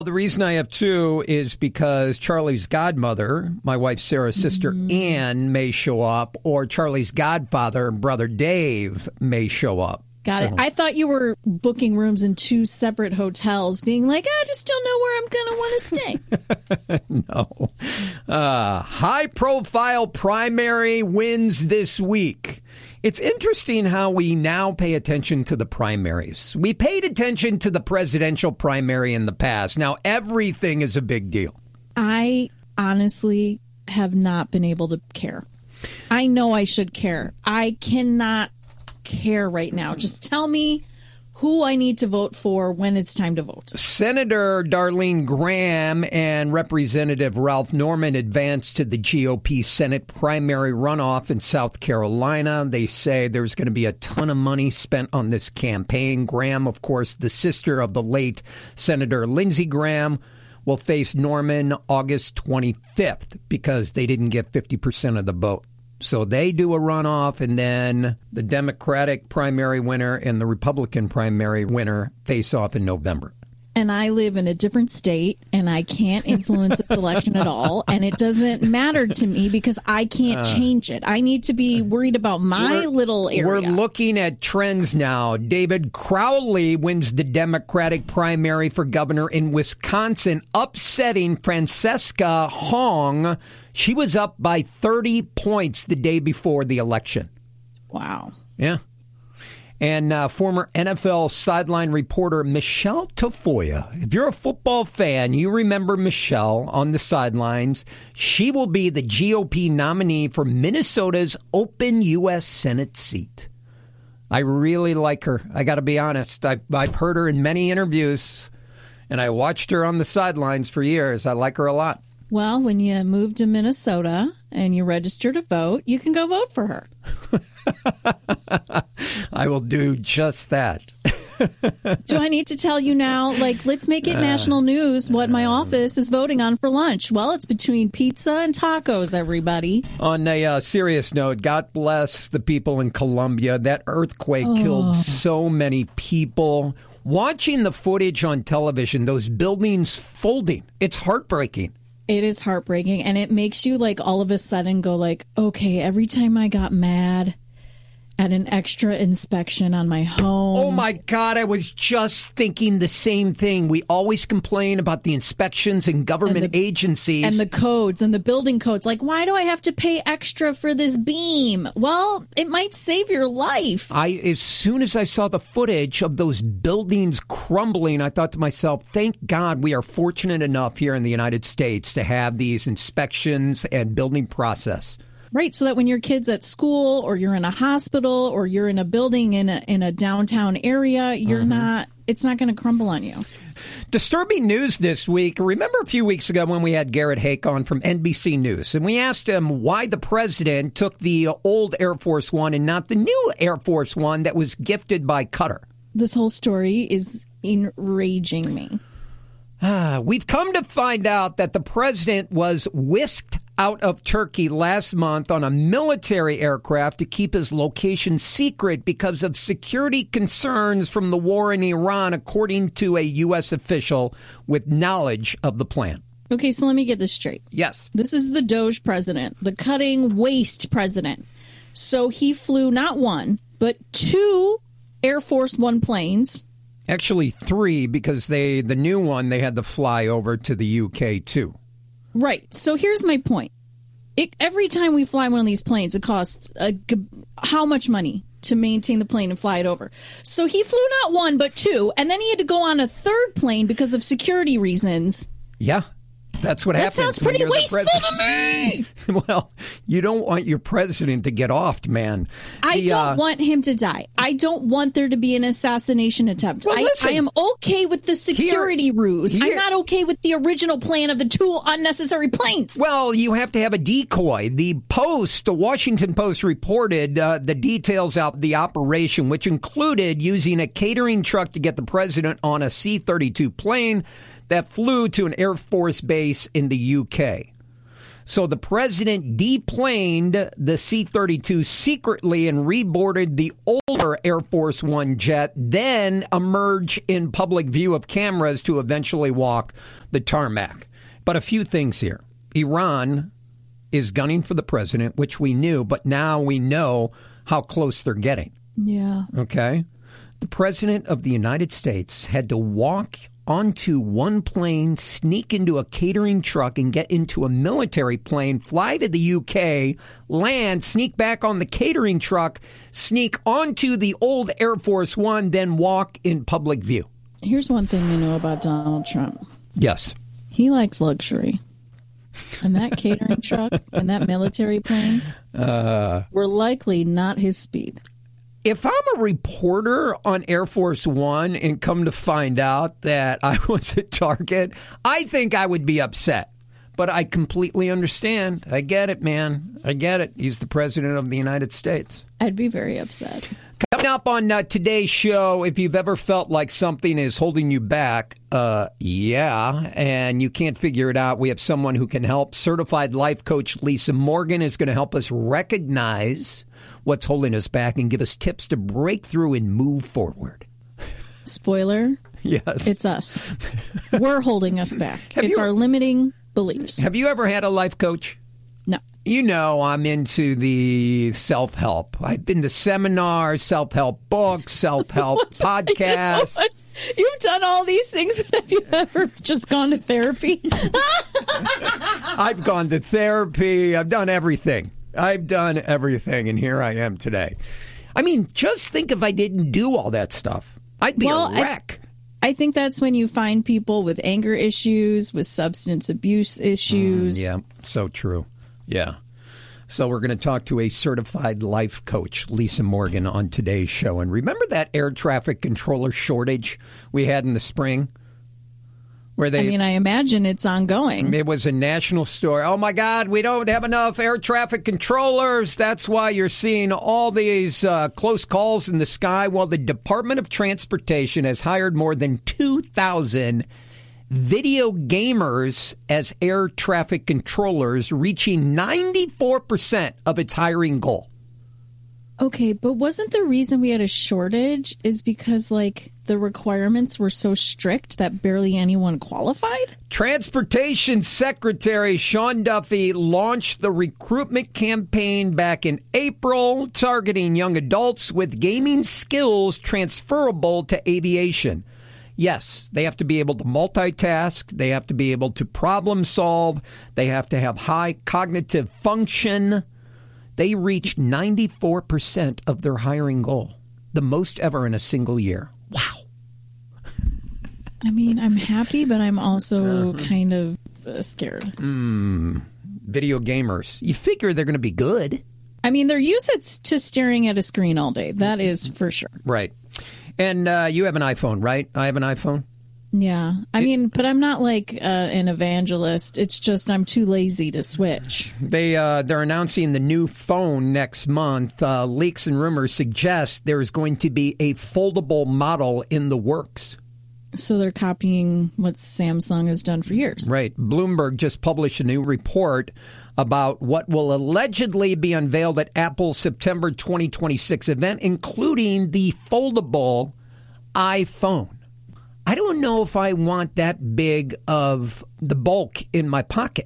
The reason I have two is because Charlie's godmother, my wife Sarah's sister Ann, may show up, or Charlie's godfather, brother Dave, may show up. Got it. I thought you were booking rooms in two separate hotels, being like, I just don't know where I'm going to want to stay. No. High-profile primary wins this week. It's interesting how we now pay attention to the primaries. We paid attention to the presidential primary in the past. Now everything is a big deal. I honestly have not been able to care. I know I should care. I cannot care right now. Just tell me who I need to vote for when it's time to vote. Senator Darlene Graham and Representative Ralph Norman advanced to the GOP Senate primary runoff in South Carolina. They say there's going to be a ton of money spent on this campaign. Graham, of course, the sister of the late Senator Lindsey Graham, will face Norman August 25th because they didn't get 50% of the vote. So they do a runoff, and then the Democratic primary winner and the Republican primary winner face off in November. And I live in a different state, and I can't influence this election at all. And it doesn't matter to me because I can't change it. I need to be worried about my little area. We're looking at trends now. David Crowley wins the Democratic primary for governor in Wisconsin, upsetting Francesca Hong. She was up by 30 points the day before the election. Wow. Yeah. And former NFL sideline reporter Michelle Tafoya. If you're a football fan, you remember Michelle on the sidelines. She will be the GOP nominee for Minnesota's open U.S. Senate seat. I really like her. I got to be honest. I've heard her in many interviews, and I watched her on the sidelines for years. I like her a lot. Well, when you move to Minnesota and you register to vote, you can go vote for her. I will do just that. Do I need to tell you now, let's make it national news what my office is voting on for lunch? Well, it's between pizza and tacos, everybody. On a serious note, God bless the people in Colombia. That earthquake killed so many people. Watching the footage on television, those buildings folding, it's heartbreaking. It is heartbreaking, and it makes you all of a sudden go okay, every time I got mad at an extra inspection on my home. Oh my God, I was just thinking the same thing. We always complain about the inspections and government agencies. And the codes and the building codes. Why do I have to pay extra for this beam? Well, it might save your life. As soon as I saw the footage of those buildings crumbling, I thought to myself, thank God we are fortunate enough here in the United States to have these inspections and building process. Right, so that when your kid's at school or you're in a hospital or you're in a building in a downtown area, it's not going to crumble on you. Disturbing news this week. Remember a few weeks ago when we had Garrett Hake on from NBC News, and we asked him why the president took the old Air Force One and not the new Air Force One that was gifted by Qatar. This whole story is enraging me. We've come to find out that the president was whisked out of Turkey last month on a military aircraft to keep his location secret because of security concerns from the war in Iran, according to a U.S. official with knowledge of the plan. Okay, so let me get this straight. Yes. This is the Doge president, the cutting waste president. So he flew not one, but two Air Force One planes. Actually, three, because the new one, they had to fly over to the UK, too. Right. So here's my point. Every time we fly one of these planes, it costs how much money to maintain the plane and fly it over? So he flew not one, but two, and then he had to go on a third plane because of security reasons. Yeah. That's what happens. That sounds pretty wasteful to me. Well, you don't want your president to get offed, man. I don't want him to die. I don't want there to be an assassination attempt. Well, listen, I am okay with the security ruse. I'm not okay with the original plan of the two unnecessary planes. Well, you have to have a decoy. The Washington Post reported the details of the operation, which included using a catering truck to get the president on a C-32 plane that flew to an Air Force base in the UK. So the president deplaned the C-32 secretly and reboarded the older Air Force One jet, then emerged in public view of cameras to eventually walk the tarmac. But a few things here. Iran is gunning for the president, which we knew, but now we know how close they're getting. Yeah. Okay? The president of the United States had to walk onto one plane, sneak into a catering truck and get into a military plane, fly to the UK, land, sneak back on the catering truck, sneak onto the old Air Force One, then walk in public view. Here's one thing we know about Donald Trump. Yes. He likes luxury. And that catering truck and that military plane were likely not his speed. If I'm a reporter on Air Force One and come to find out that I was a target, I think I would be upset. But I completely understand. I get it, man. I get it. He's the president of the United States. I'd be very upset. Coming up on today's show, if you've ever felt like something is holding you back, yeah, and you can't figure it out, we have someone who can help. Certified life coach Lisa Morgan is going to help us recognize what's holding us back and give us tips to break through and move forward. Spoiler. Yes. It's us. We're holding us back. It's our limiting beliefs. Have you ever had a life coach? No. You know I'm into the self-help. I've been to seminars, self-help books, self-help podcasts. You've done all these things, but have you ever just gone to therapy? I've gone to therapy. I've done everything. And here I am today. I mean, just think if I didn't do all that stuff. I'd be a wreck. I think that's when you find people with anger issues, with substance abuse issues. Yeah, so true. Yeah. So we're going to talk to a certified life coach, Lisa Morgan, on today's show. And remember that air traffic controller shortage we had in the spring? I imagine it's ongoing. It was a national story. Oh, my God, we don't have enough air traffic controllers. That's why you're seeing all these close calls in the sky. Well, the Department of Transportation has hired more than 2,000 video gamers as air traffic controllers, reaching 94% of its hiring goal. Okay, but wasn't the reason we had a shortage is because, the requirements were so strict that barely anyone qualified? Transportation Secretary Sean Duffy launched the recruitment campaign back in April, targeting young adults with gaming skills transferable to aviation. Yes, they have to be able to multitask. They have to be able to problem solve. They have to have high cognitive function. They reached 94% of their hiring goal, the most ever in a single year. Wow. I'm happy, but I'm also kind of scared. Video gamers. You figure they're going to be good. They're used to staring at a screen all day. That is for sure. Right. And you have an iPhone, right? I have an iPhone. Yeah. But I'm not an evangelist. It's just I'm too lazy to switch. They're announcing the new phone next month. Leaks and rumors suggest there's going to be a foldable model in the works. So they're copying what Samsung has done for years. Right. Bloomberg just published a new report about what will allegedly be unveiled at Apple's September 2026 event, including the foldable iPhone. I don't know if I want that big of the bulk in my pocket.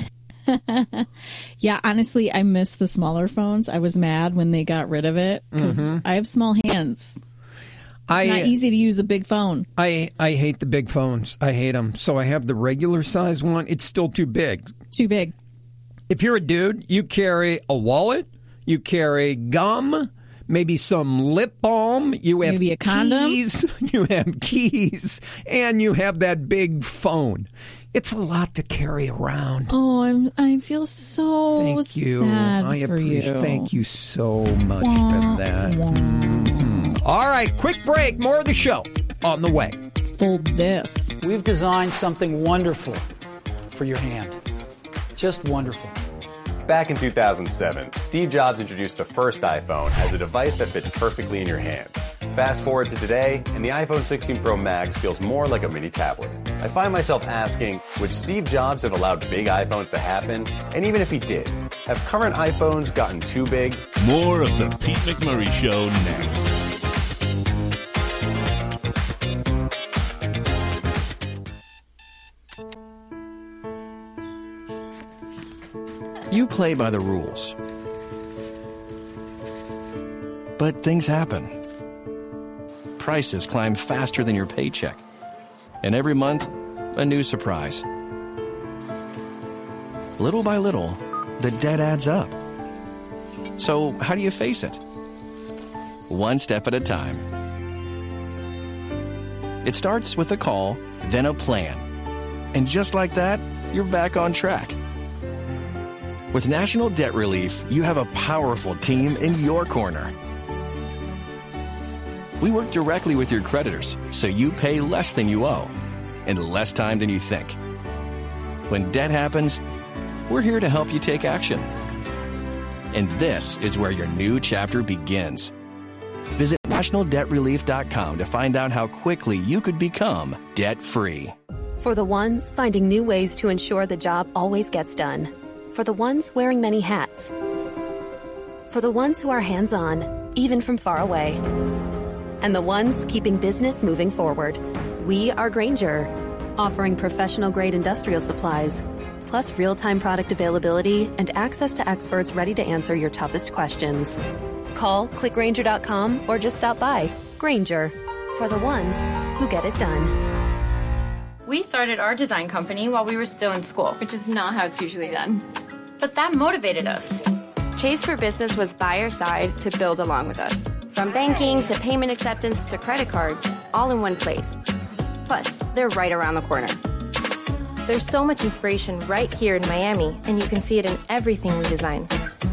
Yeah, honestly, I miss the smaller phones. I was mad when they got rid of it because I have small hands. It's not easy to use a big phone. I hate the big phones. I hate them. So I have the regular size one. It's still too big. Too big. If you're a dude, you carry a wallet, you carry gum, maybe some lip balm, you have maybe a condom, you have keys, and you have that big phone. It's a lot to carry around. Oh, I feel so sad for you. Thank you so much for that. All right, quick break. More of the show on the way. Fold this. We've designed something wonderful for your hand. Just wonderful. Back in 2007, Steve Jobs introduced the first iPhone as a device that fits perfectly in your hand. Fast forward to today, and the iPhone 16 Pro Max feels more like a mini tablet. I find myself asking, would Steve Jobs have allowed big iPhones to happen? And even if he did, have current iPhones gotten too big? More of the Pete McMurray Show next. You play by the rules. But things happen. Prices climb faster than your paycheck. And every month, a new surprise. Little by little, the debt adds up. So how do you face it? One step at a time. It starts with a call, then a plan. And just like that, you're back on track. With National Debt Relief, you have a powerful team in your corner. We work directly with your creditors, so you pay less than you owe, in less time than you think. When debt happens, we're here to help you take action. And this is where your new chapter begins. Visit nationaldebtrelief.com to find out how quickly you could become debt-free. For the ones finding new ways to ensure the job always gets done. For the ones wearing many hats. For the ones who are hands-on, even from far away. And the ones keeping business moving forward. We are Grainger, offering professional-grade industrial supplies, plus real-time product availability and access to experts ready to answer your toughest questions. Call, click Grainger.com, or just stop by. Grainger, for the ones who get it done. We started our design company while we were still in school, which is not how it's usually done. But that motivated us. Chase for Business was by our side to build along with us. From banking to payment acceptance to credit cards, all in one place. Plus, they're right around the corner. There's so much inspiration right here in Miami, and you can see it in everything we design.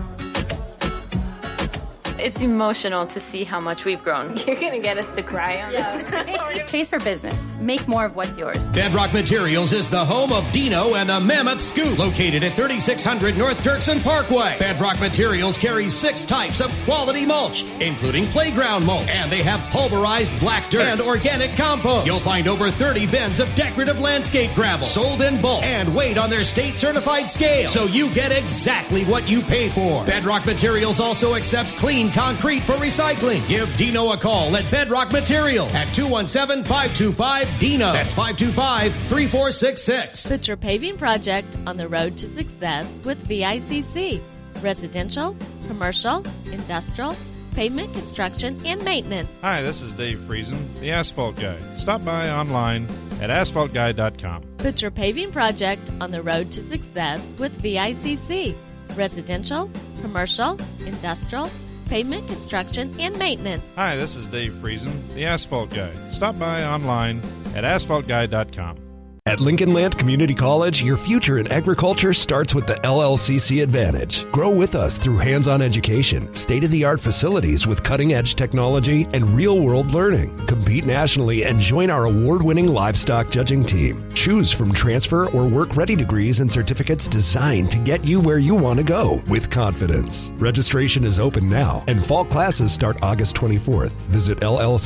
It's emotional to see how much we've grown. You're going to get us to cry on this. Chase for Business. Make more of what's yours. Bedrock Materials is the home of Dino and the Mammoth Scoop, located at 3600 North Dirksen Parkway. Bedrock Materials carries 6 types of quality mulch, including playground mulch, and they have pulverized black dirt and organic compost. You'll find over 30 bins of decorative landscape gravel, sold in bulk and weighed on their state-certified scale, so you get exactly what you pay for. Bedrock Materials also accepts clean concrete for recycling. Give Dino a call at Bedrock Materials at 217-525-DINO. That's 525-3466. Put your paving project on the road to success with VICC. Residential, commercial, industrial, pavement construction, and maintenance. Hi, this is Dave Friesen, the Asphalt Guy. Stop by online at asphaltguy.com. Put your paving project on the road to success with VICC. Residential, commercial, industrial, pavement construction, and maintenance. Hi, this is Dave Friesen, the Asphalt Guy. Stop by online at asphaltguy.com. At Lincoln Land Community College, your future in agriculture starts with the LLCC Advantage. Grow with us through hands-on education, state-of-the-art facilities with cutting-edge technology, and real-world learning. Compete nationally and join our award-winning livestock judging team. Choose from transfer or work-ready degrees and certificates designed to get you where you want to go with confidence. Registration is open now, and fall classes start August 24th. Visit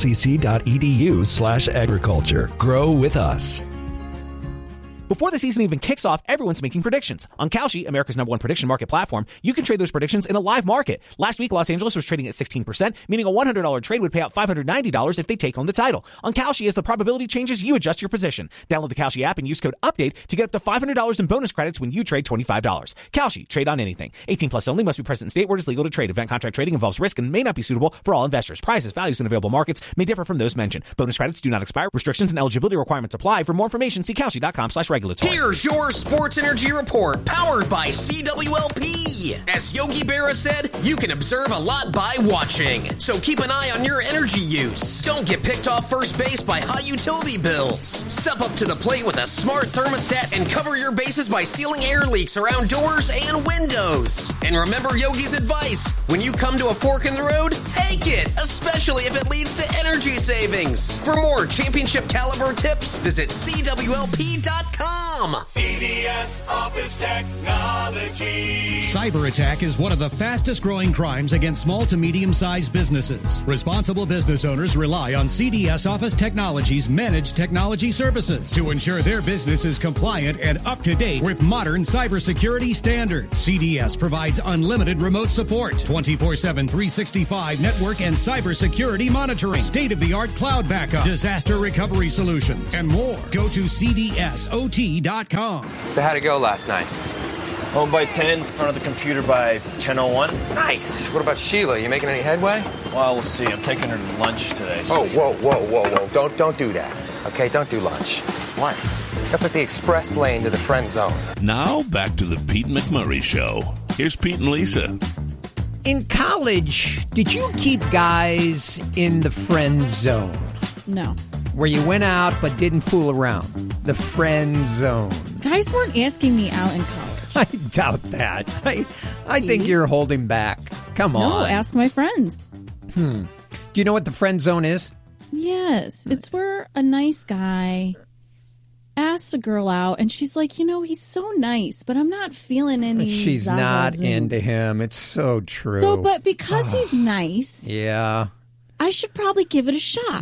llcc.edu/agriculture. Grow with us. Before the season even kicks off, everyone's making predictions. On Kalshi, America's #1 prediction market platform, you can trade those predictions in a live market. Last week, Los Angeles was trading at 16%, meaning a $100 trade would pay out $590 if they take home the title. On Kalshi, as the probability changes, you adjust your position. Download the Kalshi app and use code UPDATE to get up to $500 in bonus credits when you trade $25. Kalshi, trade on anything. 18 plus only, must be present in state where it is legal to trade. Event contract trading involves risk and may not be suitable for all investors. Prices, values, and available markets may differ from those mentioned. Bonus credits do not expire. Restrictions and eligibility requirements apply. For more information, see Kalshi.com/regulatory. Here's your Sports Energy Report, powered by CWLP. As Yogi Berra said, you can observe a lot by watching. So keep an eye on your energy use. Don't get picked off first base by high utility bills. Step up to the plate with a smart thermostat and cover your bases by sealing air leaks around doors and windows. And remember Yogi's advice, when you come to a fork in the road, take it, especially if it leads to energy savings. For more championship caliber tips, visit CWLP.com. CDS Office Technology. Cyber attack is one of the fastest growing crimes against small to medium-sized businesses. Responsible business owners rely on CDS Office Technology's managed technology services to ensure their business is compliant and up to date with modern cybersecurity standards. CDS provides unlimited remote support, 24/7, 365 network and cybersecurity monitoring, state-of-the-art cloud backup, disaster recovery solutions, and more. Go to cdsot.com. So how'd it go last night? Home by 10, in front of the computer by 10:01. Nice. What about Sheila? You making any headway? Well, we'll see. I'm taking her to lunch today. So. Oh, whoa. Don't do that. Okay, don't do lunch. Why? That's like the express lane to the friend zone. Now, back to the Pete McMurray Show. Here's Pete and Lisa. In college, did you keep guys in the friend zone? No. Where you went out but didn't fool around. The friend zone. Guys weren't asking me out in college. I doubt that. I think you're holding back. Come on. No, ask my friends. Do you know what the friend zone is? Yes. It's where a nice guy asks a girl out and she's like, he's so nice, but I'm not feeling any She's not into him. It's so true. So, but because he's nice, yeah, I should probably give it a shot.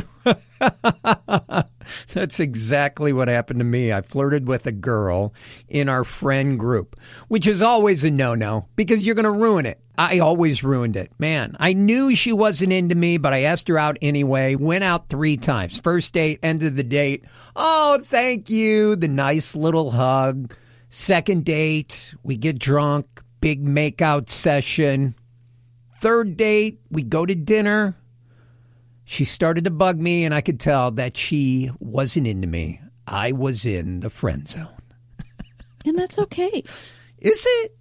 That's exactly what happened to me. I flirted with a girl in our friend group, which is always a no-no because you're going to ruin it. I always ruined it. Man, I knew she wasn't into me, but I asked her out anyway. Went out 3 times. First date, end of the date. Oh, thank you. The nice little hug. Second date, we get drunk. Big makeout session. Third date, we go to dinner. She started to bug me, and I could tell that she wasn't into me. I was in the friend zone. And that's okay. Is it?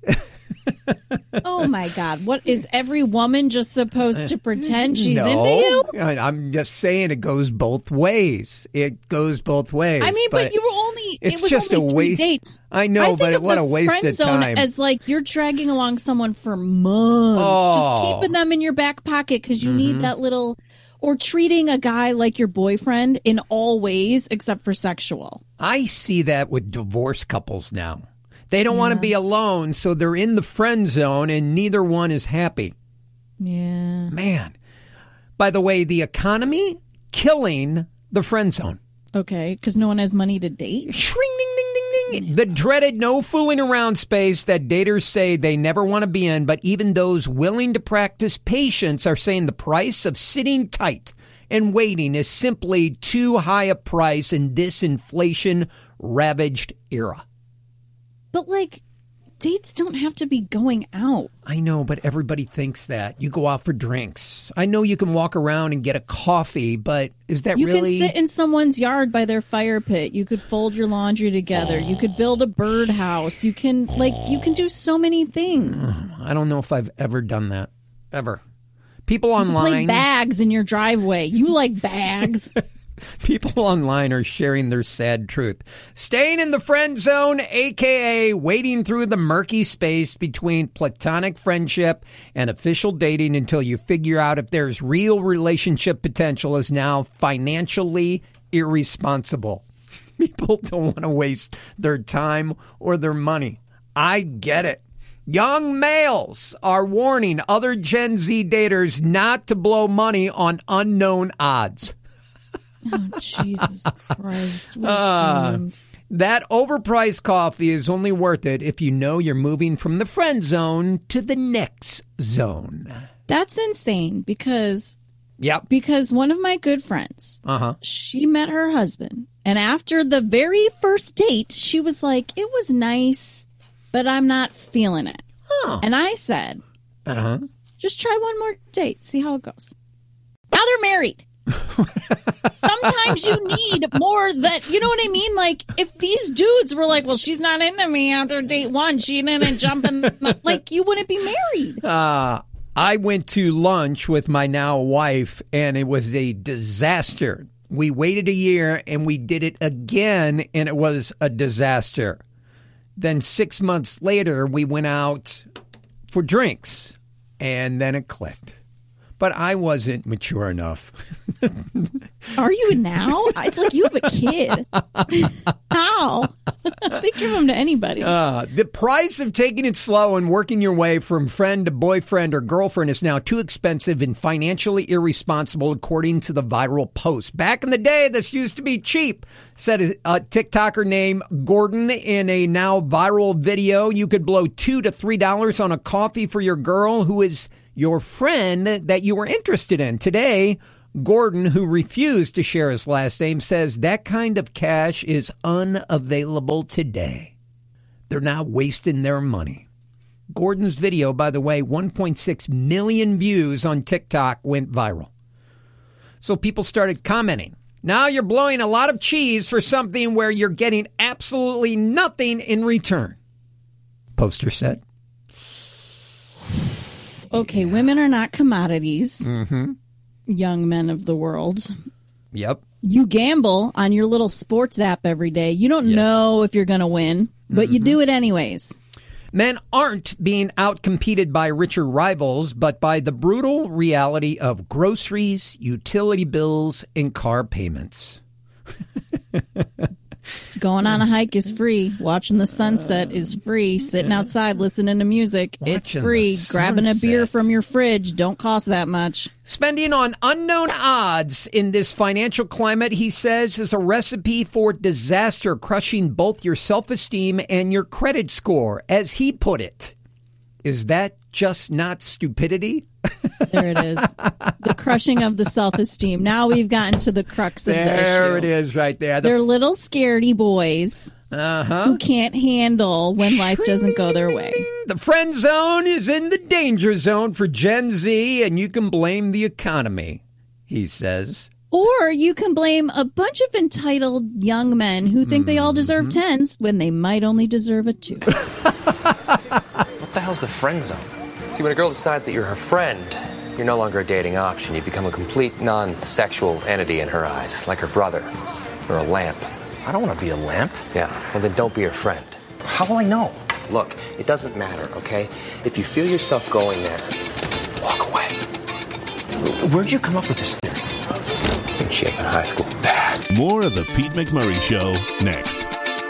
Oh, my God. What, is every woman just supposed to pretend she's into you? I'm just saying it goes both ways. It goes both ways. I mean, but you were only, it was just only a 3 dates. I know, but what a waste of friend zone time. as like you're dragging along someone for months, just keeping them in your back pocket because you need that little, or treating a guy like your boyfriend in all ways except for sexual. I see that with divorced couples now. They don't want to be alone, so they're in the friend zone, and neither one is happy. Yeah. Man. By the way, the economy killing the friend zone. Okay, because no one has money to date? Shring, ding, ding, ding, ding. The dreaded no fooling around space that daters say they never want to be in, but even those willing to practice patience are saying the price of sitting tight and waiting is simply too high a price in this inflation-ravaged era. But, dates don't have to be going out. I know, but everybody thinks that. You go out for drinks. I know you can walk around and get a coffee, but is that really... You can sit in someone's yard by their fire pit. You could fold your laundry together. You could build a birdhouse. You can, you can do so many things. I don't know if I've ever done that. Ever. People online... You play bags in your driveway. You like bags. People online are sharing their sad truth. Staying in the friend zone, a.k.a. wading through the murky space between platonic friendship and official dating until you figure out if there's real relationship potential, is now financially irresponsible. People don't want to waste their time or their money. I get it. Young males are warning other Gen Z daters not to blow money on unknown odds. Oh, Jesus Christ. We're doomed. That overpriced coffee is only worth it if you know you're moving from the friend zone to the next zone. That's insane because Yep. Because one of my good friends, she met her husband. And after the very first date, she was like, it was nice, but I'm not feeling it. Oh. And I said, just try one more date, see how it goes. Now they're married. Sometimes you need more that, you know what I mean? Like, if these dudes were like, well, she's not into me after date one, she didn't jump in, like, you wouldn't be married. I went to lunch with my now wife, and it was a disaster. We waited a year, and we did it again, and it was a disaster. Then 6 months later, we went out for drinks, and then it clicked. But I wasn't mature enough. Are you now? It's like you have a kid. How? They give them to anybody. The price of taking it slow and working your way from friend to boyfriend or girlfriend is now too expensive and financially irresponsible, according to the viral post. Back in the day, this used to be cheap, said a TikToker named Gordon in a now viral video. You could blow $2 to $3 on a coffee for your girl who is your friend that you were interested in. Today, Gordon, who refused to share his last name, says that kind of cash is unavailable today. They're now wasting their money. Gordon's video, by the way, 1.6 million views on TikTok went viral. So people started commenting. Now you're blowing a lot of cheese for something where you're getting absolutely nothing in return. Poster said. Okay, women are not commodities. Mm-hmm. Young men of the world. Yep. You gamble on your little sports app every day. You don't know if you're going to win, but you do it anyways. Men aren't being outcompeted by richer rivals, but by the brutal reality of groceries, utility bills, and car payments. Going on a hike is free. Watching the sunset is free. Sitting outside listening to music, it's free. Grabbing a beer from your fridge don't cost that much. Spending on unknown odds in this financial climate, he says, is a recipe for disaster, crushing both your self-esteem and your credit score, as he put it. Is that just not stupidity? There it is. The crushing of the self-esteem. Now we've gotten to the crux of the issue. There it is right there. They're little scaredy boys who can't handle when life doesn't go their way. The friend zone is in the danger zone for Gen Z, and you can blame the economy, he says. Or you can blame a bunch of entitled young men who think they all deserve 10s when they might only deserve a 2. What the hell's the friend zone? See, when a girl decides that you're her friend, you're no longer a dating option. You become a complete non-sexual entity in her eyes, like her brother or a lamp. I don't want to be a lamp. Yeah, well then don't be her friend. How will I know? Look, it doesn't matter, okay? If you feel yourself going there, walk away. Where'd you come up with this theory? Some chick in high school. Bad. More of the Pete McMurray Show next.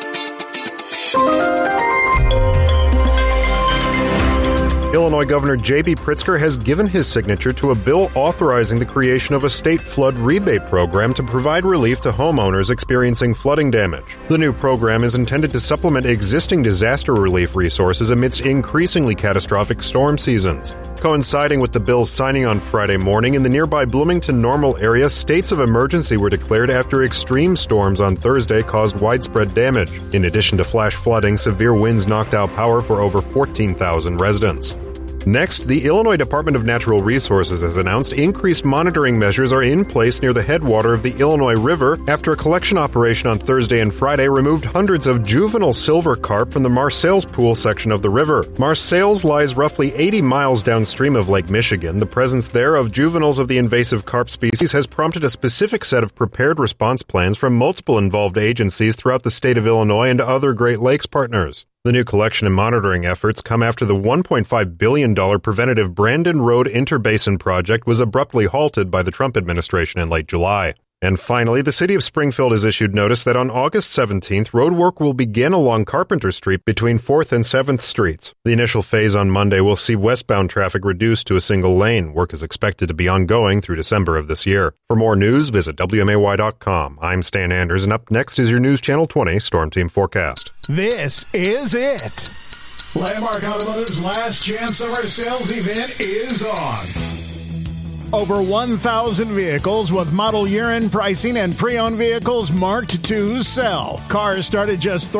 Illinois Governor J.B. Pritzker has given his signature to a bill authorizing the creation of a state flood rebate program to provide relief to homeowners experiencing flooding damage. The new program is intended to supplement existing disaster relief resources amidst increasingly catastrophic storm seasons. Coinciding with the bill's signing on Friday morning, in the nearby Bloomington-Normal area, states of emergency were declared after extreme storms on Thursday caused widespread damage. In addition to flash flooding, severe winds knocked out power for over 14,000 residents. Next, the Illinois Department of Natural Resources has announced increased monitoring measures are in place near the headwater of the Illinois River after a collection operation on Thursday and Friday removed hundreds of juvenile silver carp from the Marseilles Pool section of the river. Marseilles lies roughly 80 miles downstream of Lake Michigan. The presence there of juveniles of the invasive carp species has prompted a specific set of prepared response plans from multiple involved agencies throughout the state of Illinois and other Great Lakes partners. The new collection and monitoring efforts come after the $1.5 billion preventative Brandon Road Interbasin project was abruptly halted by the Trump administration in late July. And finally, the city of Springfield has issued notice that on August 17th, road work will begin along Carpenter Street between 4th and 7th Streets. The initial phase on Monday will see westbound traffic reduced to a single lane. Work is expected to be ongoing through December of this year. For more news, visit WMAY.com. I'm Stan Anders, and up next is your News Channel 20 Storm Team Forecast. This is it. Landmark Automotive's last chance summer sales event is on. Over 1,000 vehicles with model year-end pricing and pre-owned vehicles marked to sell. Cars start at just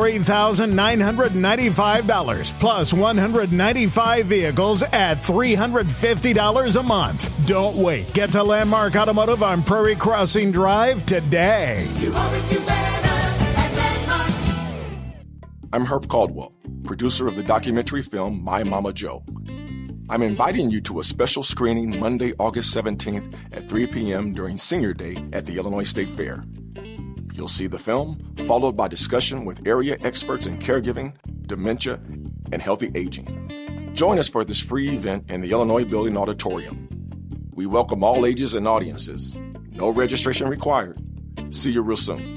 $3,995, plus 195 vehicles at $350 a month. Don't wait. Get to Landmark Automotive on Prairie Crossing Drive today. You always do better at Landmark. I'm Herb Caldwell, producer of the documentary film My Mama Joe. I'm inviting you to a special screening Monday, August 17th at 3 p.m. during Senior Day at the Illinois State Fair. You'll see the film, followed by discussion with area experts in caregiving, dementia, and healthy aging. Join us for this free event in the Illinois Building Auditorium. We welcome all ages and audiences. No registration required. See you real soon.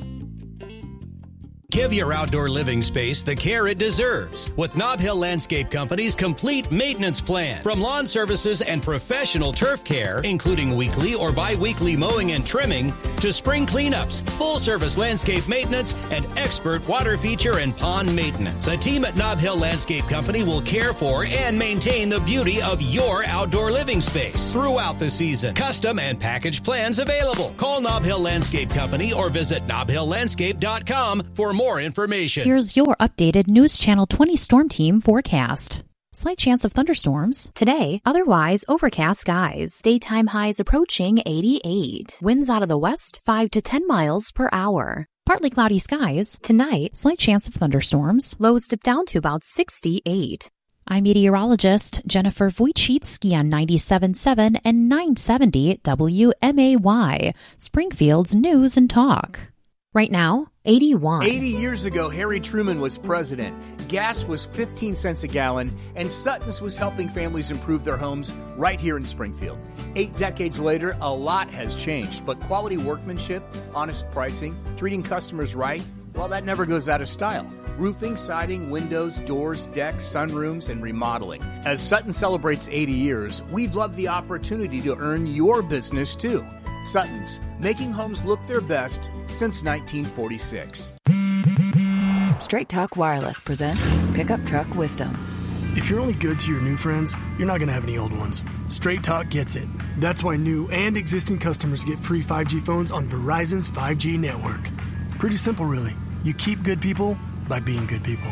Give your outdoor living space the care it deserves with Nob Hill Landscape Company's complete maintenance plan. From lawn services and professional turf care, including weekly or bi-weekly mowing and trimming, to spring cleanups, full-service landscape maintenance, and expert water feature and pond maintenance. The team at Nob Hill Landscape Company will care for and maintain the beauty of your outdoor living space throughout the season. Custom and package plans available. Call Nob Hill Landscape Company or visit nobhilllandscape.com for more information. Here's your updated News Channel 20 Storm Team forecast. Slight chance of thunderstorms. Today, otherwise overcast skies. Daytime highs approaching 88. Winds out of the west, 5 to 10 miles per hour. Partly cloudy skies. Tonight, slight chance of thunderstorms. Lows dip down to about 68. I'm meteorologist Jennifer Wojcicki on 97.7 and 970 WMAY, Springfield's News and Talk. Right now, 81. 80 years ago, Harry Truman was president. Gas was 15 cents a gallon, and Sutton's was helping families improve their homes right here in Springfield. 8 decades later, a lot has changed, but quality workmanship, honest pricing, treating customers right, well, that never goes out of style. Roofing, siding, windows, doors, decks, sunrooms, and remodeling. As Sutton celebrates 80 years, we'd love the opportunity to earn your business too. Sutton's, making homes look their best since 1946. Straight Talk Wireless presents Pickup Truck Wisdom. If you're only good to your new friends, you're not going to have any old ones. Straight Talk gets it. That's why new and existing customers get free 5G phones on Verizon's 5G network. Pretty simple, really. You keep good people by being good people.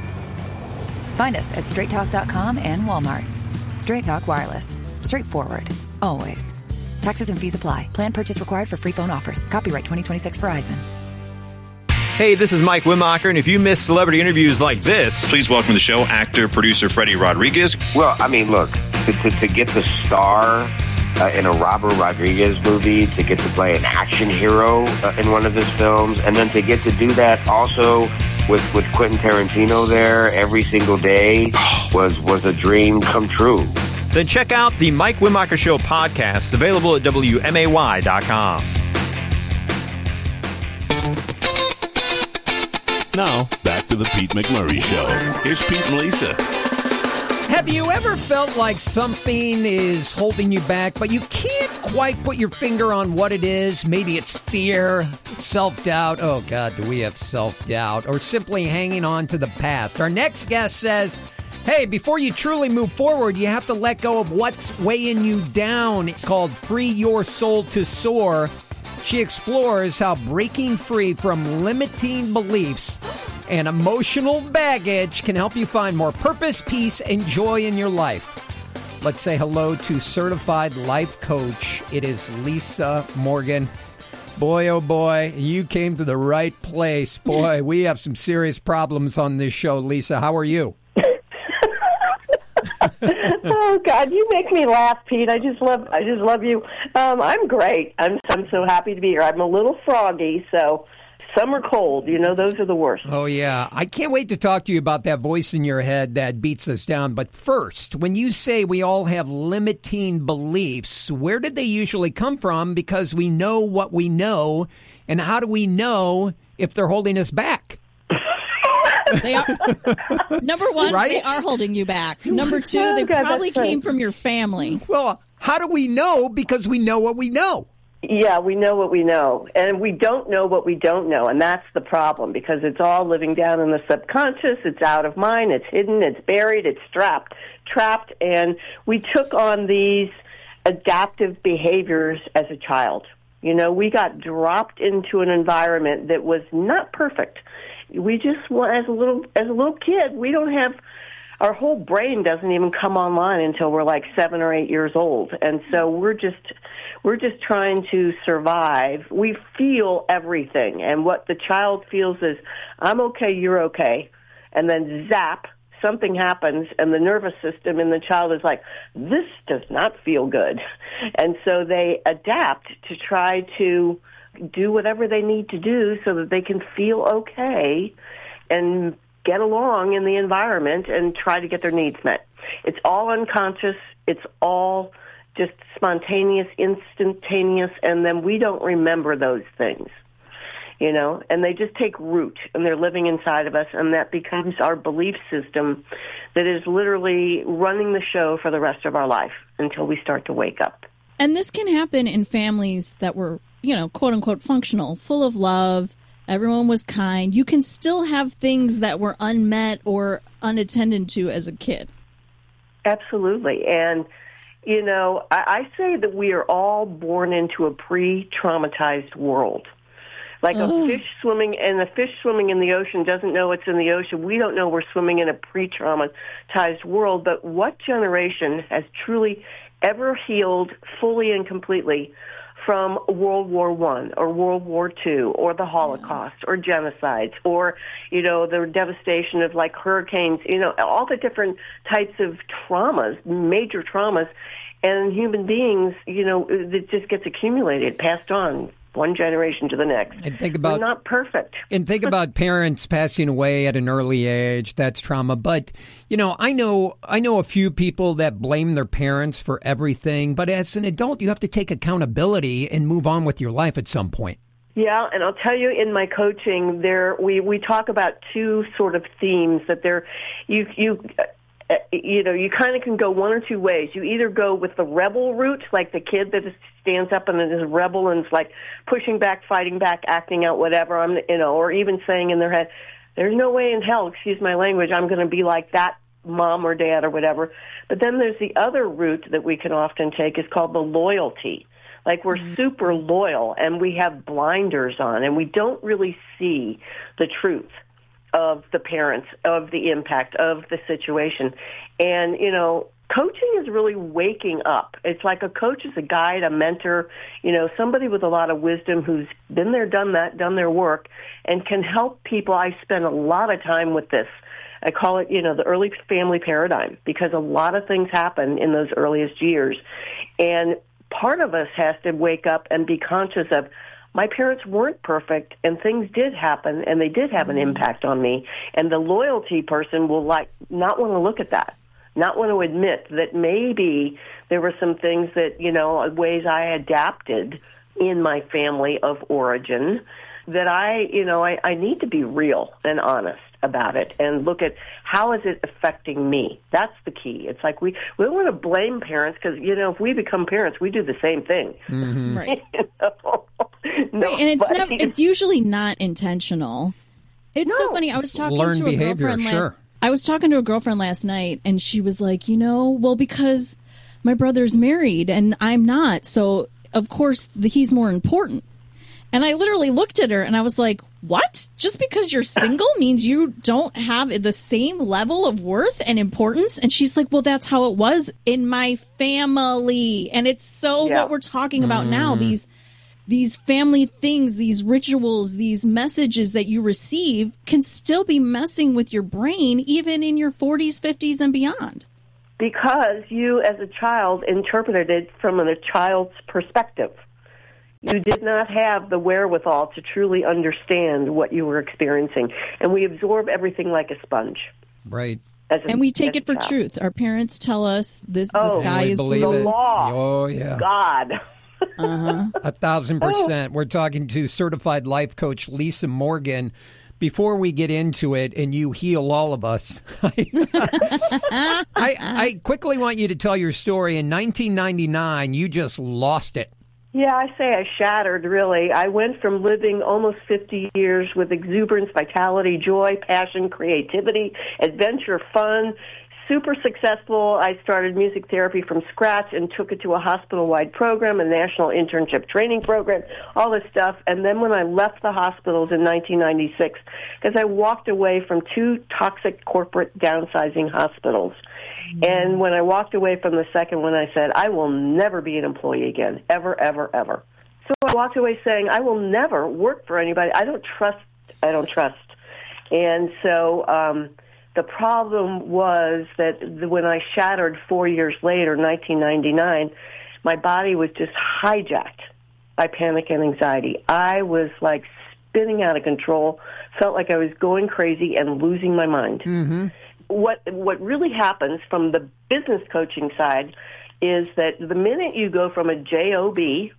Find us at straighttalk.com and Walmart. Straight Talk Wireless. Straightforward. Always. Taxes and fees apply. Plan purchase required for free phone offers. Copyright 2026 Verizon. Hey, this is Mike Wimacher, and if you miss celebrity interviews like this... Please welcome to the show actor, producer Freddie Rodriguez. Well, I mean, look, to get the star in a Robert Rodriguez movie, to get to play an action hero in one of his films, and then to get to do that also with Quentin Tarantino there every single day was a dream come true. Then check out the Mike Wimacher Show podcast, available at WMAY.com. Now, back to the Pete McMurray Show. Here's Pete and Lisa. Have you ever felt like something is holding you back, but you can't quite put your finger on what it is? Maybe it's fear, self-doubt. Oh, God, do we have self-doubt? Or simply hanging on to the past. Our next guest says, hey, before you truly move forward, you have to let go of what's weighing you down. It's called Free Your Soul to Soar. She explores how breaking free from limiting beliefs and emotional baggage can help you find more purpose, peace, and joy in your life. Let's say hello to certified life coach. It is Lisa Morgan. Boy, oh boy, you came to the right place. Boy, we have some serious problems on this show. Lisa, how are you? Oh God, you make me laugh, Pete. I just love you. I'm great. I'm so happy to be here. I'm a little froggy, so some are cold. You know, those are the worst. Oh yeah, I can't wait to talk to you about that voice in your head that beats us down. But first, when you say we all have limiting beliefs, where did they usually come from? Because we know what we know, and how do we know if they're holding us back? They are, number one, right? They are holding you back. Number two, they probably came from your family. Well, how do we know? Because we know what we know. Yeah, we know what we know. And we don't know what we don't know. And that's the problem, because it's all living down in the subconscious. It's out of mind. It's hidden. It's buried. It's trapped. And we took on these adaptive behaviors as a child. You know, we got dropped into an environment that was not perfect. We just, as a little kid, we don't have, our whole brain doesn't even come online until we're like 7 or 8 years old. And so we're just trying to survive. We feel everything. And what the child feels is, I'm okay, you're okay. And then zap, something happens, and the nervous system in the child is like, this does not feel good. And so they adapt to try to do whatever they need to do so that they can feel okay and get along in the environment and try to get their needs met. It's all unconscious. It's all just spontaneous, instantaneous, and then we don't remember those things, and they just take root, and they're living inside of us, and that becomes our belief system that is literally running the show for the rest of our life until we start to wake up. And this can happen in families that were, quote unquote, functional, full of love. Everyone was kind. You can still have things that were unmet or unattended to as a kid. Absolutely. And, I say that we are all born into a pre-traumatized world. Like a fish swimming, and the fish swimming in the ocean doesn't know it's in the ocean. We don't know we're swimming in a pre-traumatized world. But what generation has truly ever healed fully and completely from World War I or World War II or the Holocaust or genocides or, the devastation of like hurricanes, all the different types of traumas, major traumas, and human beings, it just gets accumulated, passed on one generation to the next. And think about, we're not perfect. And think about parents passing away at an early age. That's trauma. But, I know a few people that blame their parents for everything. But as an adult, you have to take accountability and move on with your life at some point. Yeah, and I'll tell you, in my coaching, we talk about two sort of themes that you kind of can go one or two ways. You either go with the rebel route, like the kid that stands up and is a rebel and is like pushing back, fighting back, acting out whatever, or even saying in their head, there's no way in hell, excuse my language, I'm going to be like that mom or dad or whatever. But then there's the other route that we can often take is called the loyalty. Like we're super loyal and we have blinders on and we don't really see the truth of the parents, of the impact of the situation. And, coaching is really waking up. It's like a coach is a guide, a mentor, somebody with a lot of wisdom who's been there, done that, done their work, and can help people. I spend a lot of time with this. I call it, the early family paradigm, because a lot of things happen in those earliest years. And part of us has to wake up and be conscious of, my parents weren't perfect, and things did happen, and they did have an impact on me. And the loyalty person will not want to look at that, not want to admit that maybe there were some things that, ways I adapted in my family of origin that I need to be real and honest about it and look at how is it affecting me. That's the key. It's like we don't want to blame parents because, if we become parents, we do the same thing. Mm-hmm. Right. Right, and it's usually not intentional. It's so funny. I was talking to a girlfriend I was talking to a girlfriend last night, and she was like, because my brother's married and I'm not, so of course he's more important. And I literally looked at her and I was like, what? Just because you're single means you don't have the same level of worth and importance? And she's like, well, that's how it was in my family. And it's what we're talking about now, these family things, these rituals, these messages that you receive can still be messing with your brain even in your 40s, 50s, and beyond. Because you, as a child, interpreted it from a child's perspective. You did not have the wherewithal to truly understand what you were experiencing. And we absorb everything like a sponge. Right. And we take it for truth. Our parents tell us the sky is blue. The law. Oh, yeah. God. 1,000%. We're talking to certified life coach Lisa Morgan. Before we get into it and you heal all of us, I quickly want you to tell your story. In 1999, you just lost it. Yeah, I say I shattered, really. I went from living almost 50 years with exuberance, vitality, joy, passion, creativity, adventure, fun, super successful. I started music therapy from scratch and took it to a hospital-wide program, a national internship training program, all this stuff. And then when I left the hospitals in 1996, because I walked away from 2 toxic corporate downsizing hospitals. And when I walked away from the second one, I said, I will never be an employee again, ever, ever, ever. So I walked away saying, I will never work for anybody. I don't trust. And so the problem was that when I shattered 4 years later, 1999, my body was just hijacked by panic and anxiety. I was like spinning out of control, felt like I was going crazy and losing my mind. Mm-hmm. What really happens from the business coaching side is that the minute you go from a job,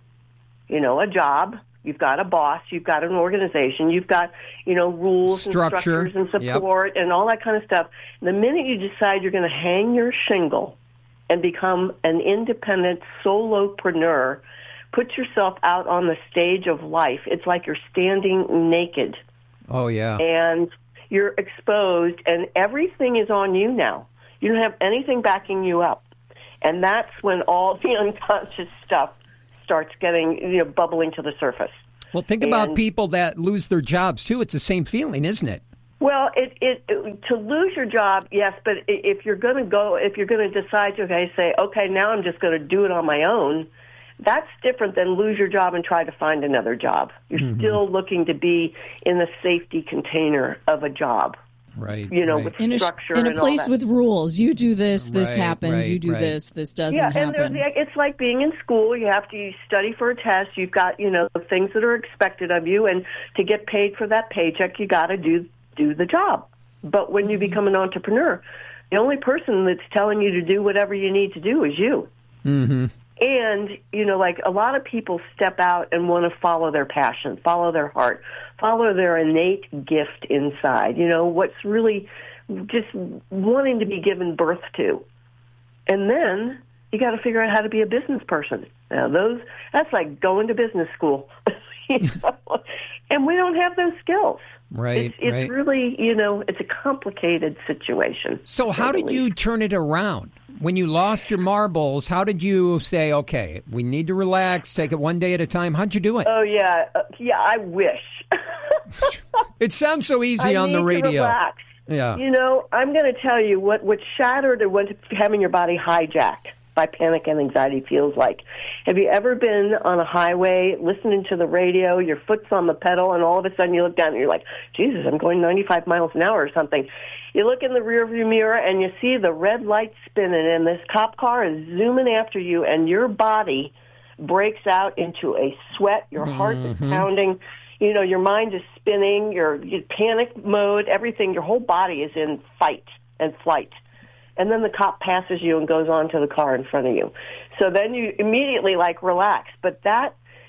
a job, you've got a boss, you've got an organization, you've got, rules Structure. and structures and support and all that kind of stuff. The minute you decide you're going to hang your shingle and become an independent solopreneur, put yourself out on the stage of life, it's like you're standing naked. Oh, yeah. And you're exposed, and everything is on you now. You don't have anything backing you up. And that's when all the unconscious stuff starts getting, bubbling to the surface. Well, think about people that lose their jobs, too. It's the same feeling, isn't it? Well, to lose your job, yes, but if you're going to decide to say, okay, now I'm just going to do it on my own, that's different than lose your job and try to find another job. You're still looking to be in the safety container of a job. Right. With structure in a and place all that. with rules. You do this, this happens. You do this doesn't happen. And it's like being in school. You have to study for a test. You've got, things that are expected of you, and to get paid for that paycheck, you got to do the job. But when you become an entrepreneur, the only person that's telling you to do whatever you need to do is you. Mm-hmm. And, a lot of people step out and want to follow their passion, follow their heart, follow their innate gift inside, what's really just wanting to be given birth to. And then you got to figure out how to be a business person. Now, that's like going to business school. And we don't have those skills. Right. It's really, it's a complicated situation. So how did you turn it around? When you lost your marbles, how did you say, okay, we need to relax, take it one day at a time? How'd you do it? Oh, yeah. I wish. It sounds so easy on the radio. To relax. Yeah. I'm going to tell you what shattered and what having your body hijacked by panic and anxiety feels like. Have you ever been on a highway, listening to the radio, your foot's on the pedal, and all of a sudden you look down and you're like, Jesus, I'm going 95 miles an hour or something. You look in the rearview mirror and you see the red light spinning, and this cop car is zooming after you, and your body breaks out into a sweat. Your heart is pounding. Your mind is spinning. Your panic mode, everything. Your whole body is in fight and flight. And then the cop passes you and goes on to the car in front of you. So then you immediately relax. But that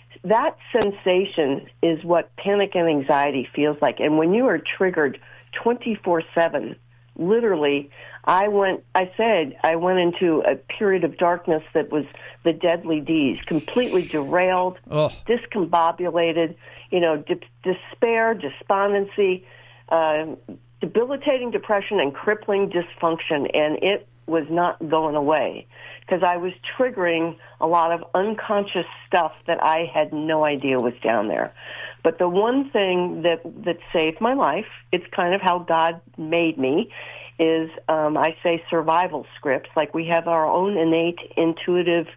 sensation is what panic and anxiety feels like. And when you are triggered 24/7, literally, I went into a period of darkness that was the deadly D's, completely derailed, discombobulated, despair, despondency, debilitating depression, and crippling dysfunction, and it was not going away because I was triggering a lot of unconscious stuff that I had no idea was down there. But the one thing that saved my life, it's kind of how God made me, is I say survival scripts. Like we have our own innate intuitive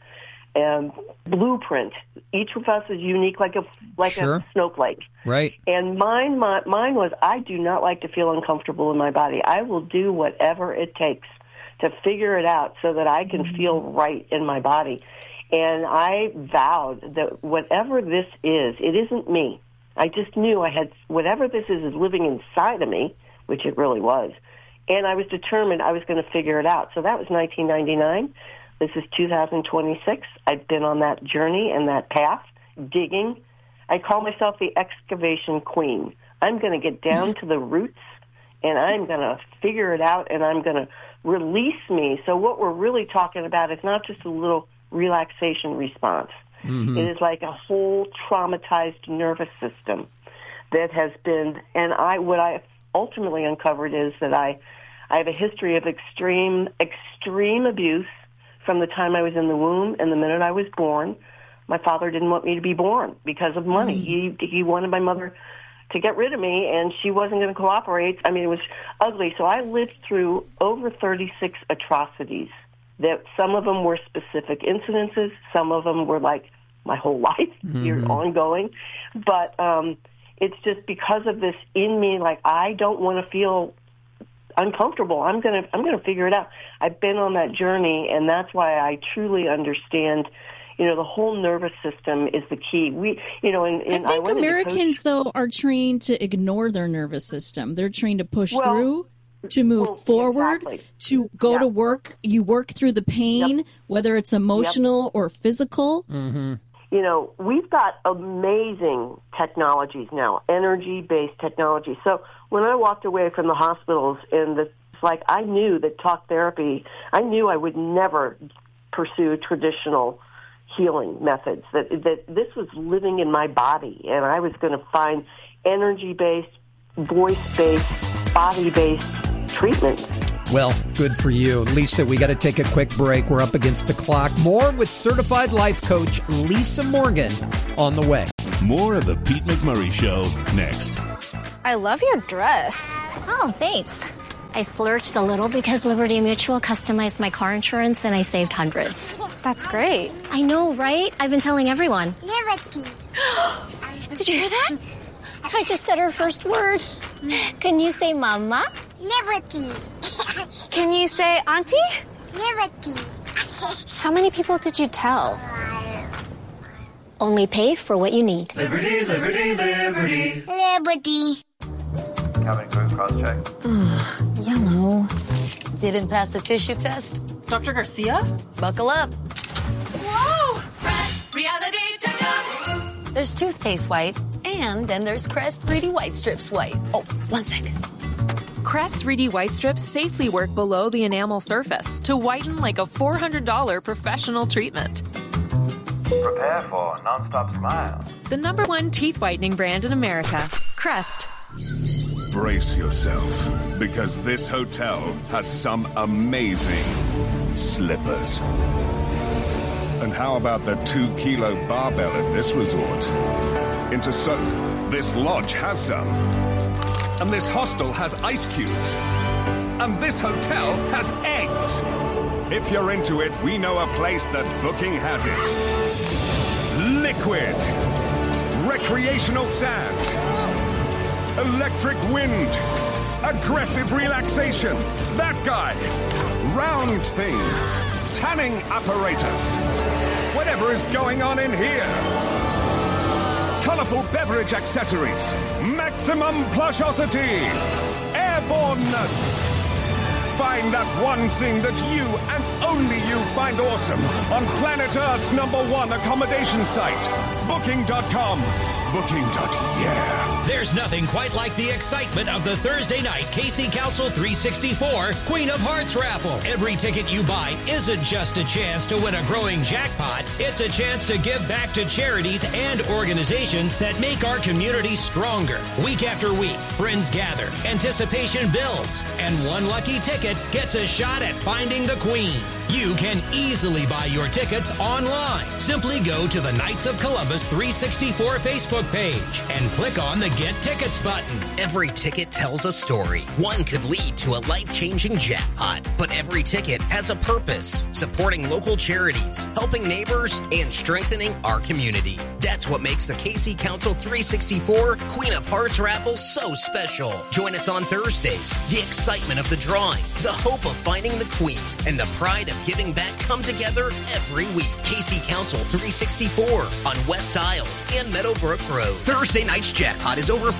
blueprint. Each of us is unique, like a snowflake. Right. And mine was, I do not like to feel uncomfortable in my body. I will do whatever it takes to figure it out so that I can feel right in my body. And I vowed that whatever this is, it isn't me. I just knew I had, whatever this is living inside of me, which it really was. And I was determined I was going to figure it out. So that was 1999. This is 2026. I've been on that journey and that path, digging. I call myself the excavation queen. I'm going to get down to the roots, and I'm going to figure it out, and I'm going to release me. So what we're really talking about is not just a little relaxation response. Mm-hmm. It is like a whole traumatized nervous system that has been, and what I ultimately uncovered is that I have a history of extreme abuse from the time I was in the womb and the minute I was born. My father didn't want me to be born because of money. He wanted my mother to get rid of me, and she wasn't going to cooperate. I mean, it was ugly. So I lived through over 36 atrocities. That some of them were specific incidences. Some of them were like my whole life, ongoing. But it's just because of this in me, like I don't want to feel uncomfortable. I'm gonna figure it out. I've been on that journey, and that's why I truly understand. The whole nervous system is the key. I think Americans though are trained to ignore their nervous system. They're trained to push through. to move forward, exactly. to go to work. You work through the pain, whether it's emotional or physical. Mm-hmm. You know, we've got amazing technologies now, energy-based technology. So when I walked away from the hospitals, it's like I knew that talk therapy, I knew I would never pursue traditional healing methods, that this was living in my body, and I was going to find energy-based, voice-based, body-based treatment. Well, good for you. Lisa, we got to take a quick break. We're up against the clock. More with certified life coach Lisa Morgan on the way. More of the Pete McMurray Show next. I love your dress. Oh, thanks. I splurged a little because Liberty Mutual customized my car insurance and I saved hundreds. That's great. I know, right? I've been telling everyone. Liberty. Did you hear that? I just said her first word. Can you say mama? Liberty. Can you say auntie? Liberty. How many people did you tell? Only pay for what you need. Liberty, liberty, liberty. Liberty. Cabin crew cross-check. Yellow. Didn't pass the tissue test? Dr. Garcia? Buckle up. Whoa! Press reality checkup. There's toothpaste white, and then there's Crest 3D White Strips white. Oh, 1 second. Crest 3D White Strips safely work below the enamel surface to whiten like a $400 professional treatment. Prepare for a non-stop smile. The #1 teeth whitening brand in America, Crest. Brace yourself, because this hotel has some amazing slippers. And how about the 2-kilo barbell at this resort? Into soak, this lodge has some. And this hostel has ice cubes. And this hotel has eggs. If you're into it, we know a place that Booking has it. Liquid. Recreational sand. Electric wind. Aggressive relaxation. That guy. Round things. Tanning apparatus. Whatever is going on in here. Colorful beverage accessories. Maximum plushosity. Airborneness. Find that one thing that you and only you find awesome on planet Earth's #1 accommodation site. Booking.com. Booking.yeah. There's nothing quite like the excitement of the Thursday night KC Council 364 Queen of Hearts raffle. Every ticket you buy isn't just a chance to win a growing jackpot. It's a chance to give back to charities and organizations that make our community stronger. Week after week, friends gather, anticipation builds, and one lucky ticket gets a shot at finding the Queen. You can easily buy your tickets online. Simply go to the Knights of Columbus 364 Facebook page and click on the Get Tickets button. Every ticket tells a story. One could lead to a life-changing jackpot, but every ticket has a purpose, supporting local charities, helping neighbors, and strengthening our community. That's what makes the KC Council 364 Queen of Hearts raffle so special. Join us on Thursdays. The excitement of the drawing, the hope of finding the Queen, and the pride of giving back come together every week. KC Council 364 on West Isles and Meadowbrook Road. Thursday night's jackpot is over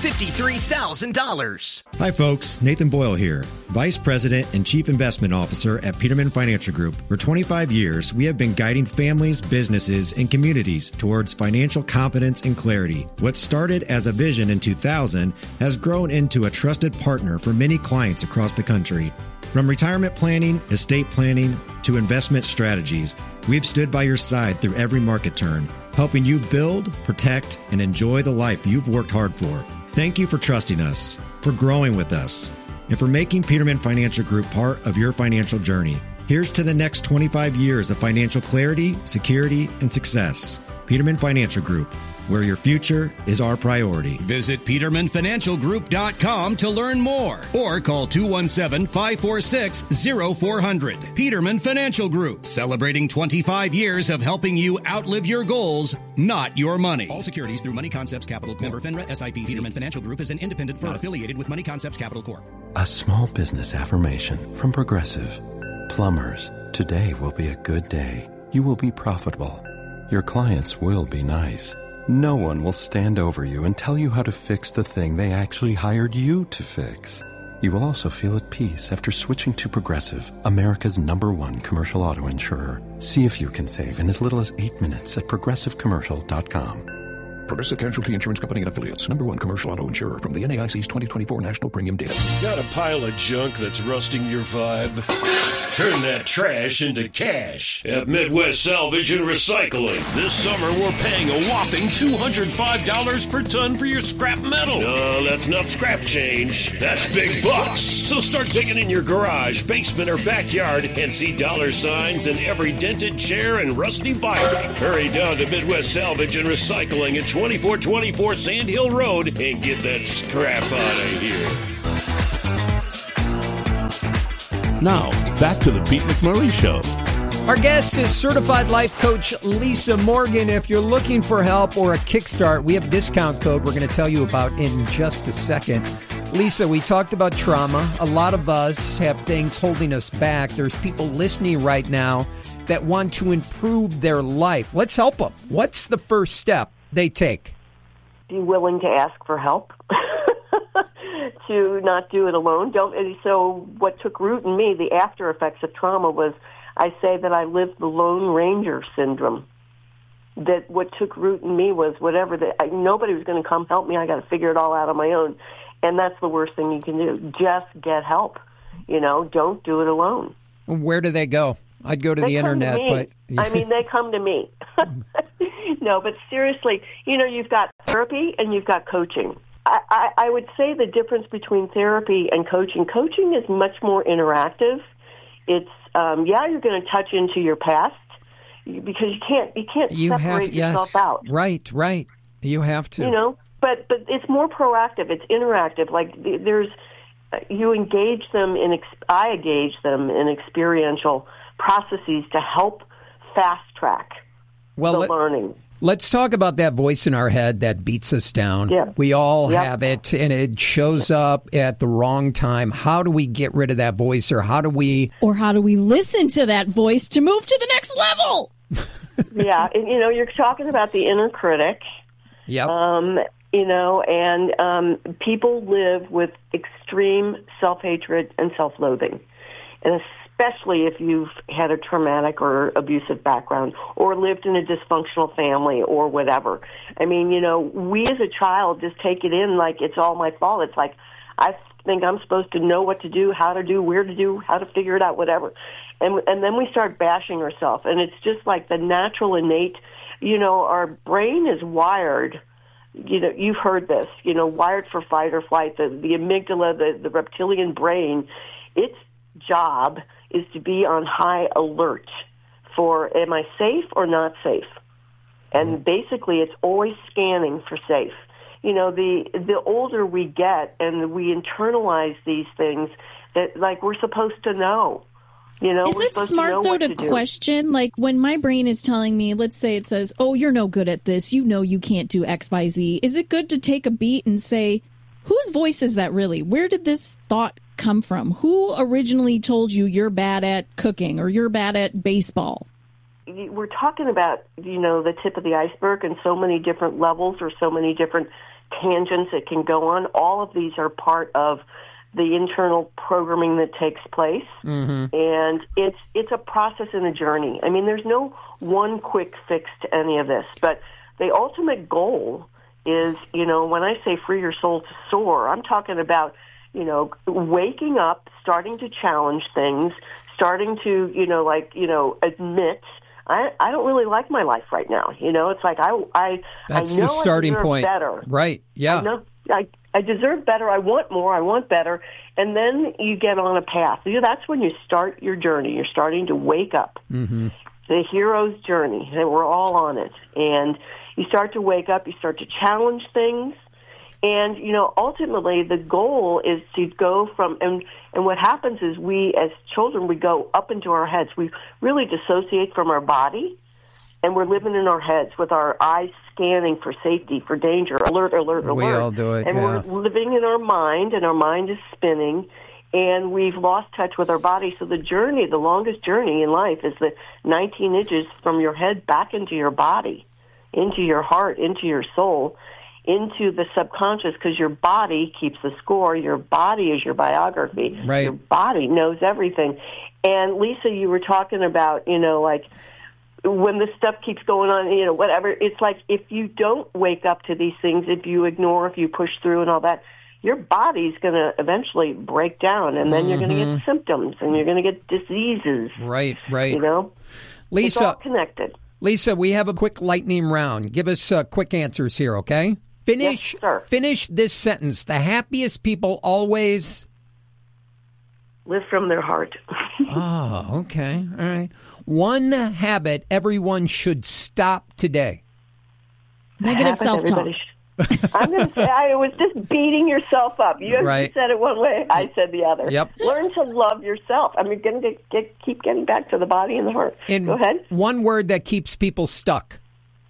$53,000. Hi folks, Nathan Boyle here, Vice President and Chief Investment Officer at Peterman Financial Group. For 25 years, we have been guiding families, businesses, and communities towards financial confidence and clarity. What started as a vision in 2000 has grown into a trusted partner for many clients across the country. From retirement planning, estate planning, to investment strategies, we've stood by your side through every market turn, helping you build, protect, and enjoy the life you've worked hard for. Thank you for trusting us, for growing with us, and for making Peterman Financial Group part of your financial journey. Here's to the next 25 years of financial clarity, security, and success. Peterman Financial Group, where your future is our priority. Visit PetermanFinancialGroup.com to learn more or call 217-546-0400. Peterman Financial Group, celebrating 25 years of helping you outlive your goals, not your money. All securities through Money Concepts Capital Corp. Member FINRA SIPC. Peterman Financial Group is an independent firm not affiliated with Money Concepts Capital Corp. A small business affirmation from Progressive. Plumbers, today will be a good day. You will be profitable. Your clients will be nice. No one will stand over you and tell you how to fix the thing they actually hired you to fix. You will also feel at peace after switching to Progressive, America's #1 commercial auto insurer. See if you can save in as little as 8 minutes at progressivecommercial.com. Progressive Casualty Insurance Company and Affiliates. #1 commercial auto insurer from the NAIC's 2024 National Premium Data. Got a pile of junk that's rusting your vibe? Turn that trash into cash at Midwest Salvage and Recycling. This summer, we're paying a whopping $205 per ton for your scrap metal. No, that's not scrap change. That's big bucks. So start digging in your garage, basement, or backyard and see dollar signs in every dented chair and rusty bike. Hurry down to Midwest Salvage and Recycling at 2424 Sand Hill Road and get that scrap out of here. Now, back to the Pete McMurray Show. Our guest is certified life coach Lisa Morgan. If you're looking for help or a kickstart, we have a discount code we're going to tell you about in just a second. Lisa, we talked about trauma. A lot of us have things holding us back. There's people listening right now that want to improve their life. Let's help them. What's the first step they take? Be willing to ask for help. To not do it alone. So what took root in me, the after effects of trauma, was I say that I lived the Lone Ranger syndrome. That what took root in me was nobody was going to come help me. I got to figure it all out on my own. And that's the worst thing you can do. Just get help. Don't do it alone. Where do they go? I'd go to the internet, but they come to me. No, but seriously, you've got therapy and you've got coaching. I would say the difference between therapy and coaching is much more interactive. It's you're going to touch into your past because you can't separate yourself out. Right. You have to. But it's more proactive. It's interactive. Like you engage them I engage them in experiential processes to help fast track the learning. Let's talk about that voice in our head that beats us down. Yeah. We all have it, and it shows up at the wrong time. How do we get rid of that voice, or how do we listen to that voice to move to the next level? Yeah, and, you're talking about the inner critic. Yep. People live with extreme self-hatred and self-loathing, and especially if you've had a traumatic or abusive background or lived in a dysfunctional family or whatever. I mean, we as a child just take it in like it's all my fault. It's like I think I'm supposed to know what to do, how to do, where to do, how to figure it out, whatever. And then we start bashing ourselves. And it's just like the natural innate, our brain is wired. You've heard this, wired for fight or flight. The amygdala, the reptilian brain, its job is to be on high alert for, am I safe or not safe? And basically it's always scanning for safe. The older we get and we internalize these things that we're supposed to know. Is it smart though to question, like when my brain is telling me, let's say it says, oh, you're no good at this, you can't do X, Y, Z. Is it good to take a beat and say, whose voice is that really? Where did this thought come from? Who originally told you you're bad at cooking or you're bad at baseball? We're talking about, the tip of the iceberg and so many different levels or so many different tangents it can go on. All of these are part of the internal programming that takes place. Mm-hmm. And it's a process and a journey. I mean, there's no one quick fix to any of this, but the ultimate goal is, when I say free your soul to soar, I'm talking about, waking up, starting to challenge things, starting to, admit, I don't really like my life right now. It's like That's I know the starting I deserve point. Better. Right, yeah. I know I deserve better. I want more. I want better. And then you get on a path. That's when you start your journey. You're starting to wake up. Mm-hmm. The hero's journey. And we're all on it. And you start to wake up. You start to challenge things. And, ultimately the goal is to go from, and what happens is we as children, we go up into our heads. We really dissociate from our body, and we're living in our heads with our eyes scanning for safety, for danger, alert, alert, alert. We all do it, and we're living in our mind, and our mind is spinning, and we've lost touch with our body. So the longest journey in life is the 19 inches from your head back into your body, into your heart, into your soul. into the subconscious, because your body keeps the score. Your body is your biography. Right. Your body knows everything. And Lisa, you were talking about, like when this stuff keeps going on, whatever. It's like if you don't wake up to these things, if you ignore, if you push through and all that, your body's going to eventually break down, and then you're going to get symptoms, and you're going to get diseases. Right. Lisa, it's all connected. Lisa, we have a quick lightning round. Give us quick answers here, okay? Finish this sentence. The happiest people always live from their heart. Oh, okay. All right. One habit everyone should stop today. Negative self-talk. I'm going to say, I was just beating yourself up. You said it one way, I said the other. Yep. Learn to love yourself. I mean, going to keep getting back to the body and the heart. Go ahead. One word that keeps people stuck.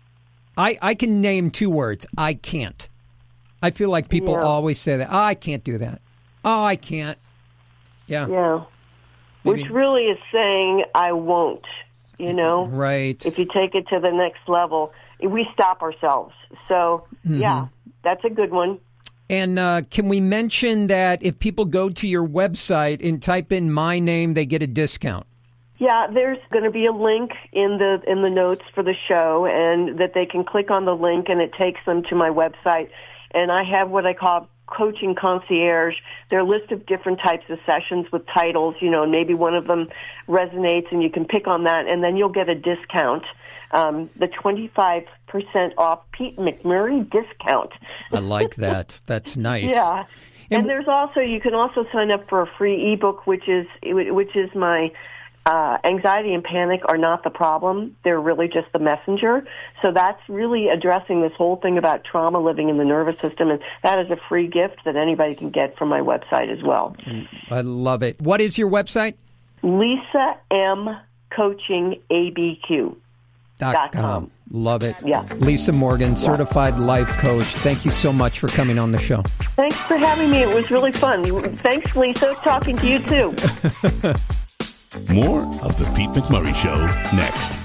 I can name 2 words. I can't. I feel like people always say that. Oh, I can't do that. Oh, I can't. Yeah. Yeah. Maybe. Which really is saying, I won't, Right. If you take it to the next level, we stop ourselves. So, yeah, that's a good one. And can we mention that if people go to your website and type in my name, they get a discount? Yeah, there's going to be a link in the notes for the show, and that they can click on the link, and it takes them to my website. And I have what I call Coaching Concierge. They're a list of different types of sessions with titles, maybe one of them resonates, and you can pick on that, and then you'll get a discount. The 25% off Pete McMurray discount. I like that. That's nice. Yeah. And there's also, you can also sign up for a free ebook, which is my anxiety and panic are not the problem. They're really just the messenger. So that's really addressing this whole thing about trauma living in the nervous system. And that is a free gift that anybody can get from my website as well. I love it. What is your website? Lisa M. Coaching ABQ.com. Love it. Yeah. Lisa Morgan, certified life coach. Thank you so much for coming on the show. Thanks for having me. It was really fun. Thanks, Lisa. Talking to you, too. More of The Pete McMurray Show next.